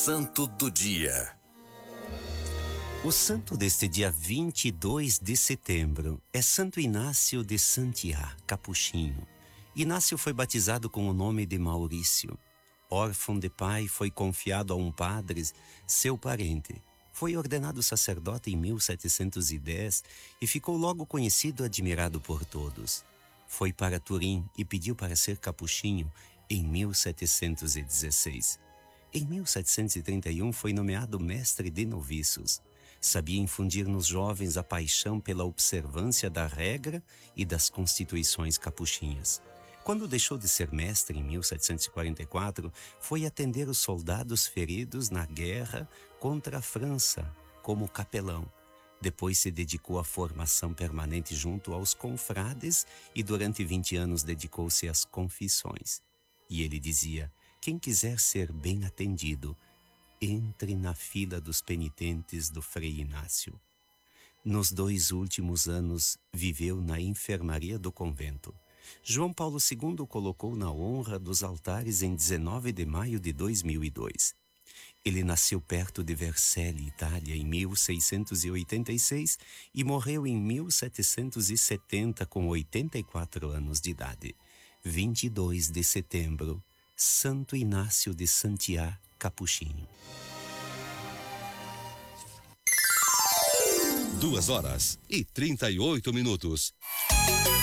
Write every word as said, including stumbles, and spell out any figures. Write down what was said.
Santo do Dia. O santo deste dia vinte e dois de setembro é Santo Inácio de Santiá, capuchinho. Inácio foi batizado com o nome de Maurício. Órfão de pai, foi confiado a um padre, seu parente. Foi ordenado sacerdote em mil setecentos e dez e ficou logo conhecido e admirado por todos. Foi para Turim e pediu para ser capuchinho em mil setecentos e dezesseis. Em mil setecentos e trinta e um foi nomeado mestre de noviços. Sabia infundir nos jovens a paixão pela observância da regra e das constituições capuchinhas. Quando deixou de ser mestre em mil setecentos e quarenta e quatro, foi atender os soldados feridos na guerra contra a França como capelão. Depois se dedicou à formação permanente junto aos confrades e durante vinte anos dedicou-se às confissões. E ele dizia: quem quiser ser bem atendido, entre na fila dos penitentes do Frei Inácio. Nos dois últimos anos, viveu na enfermaria do convento. João Paulo segundo o colocou na honra dos altares em dezenove de maio de dois mil e dois. Ele nasceu perto de Vercelli, Itália, em mil seiscentos e oitenta e seis e morreu em mil setecentos e setenta com oitenta e quatro anos de idade. vinte e dois de setembro, Santo Inácio de Santiá, capuchinho. Duas horas e trinta e oito minutos.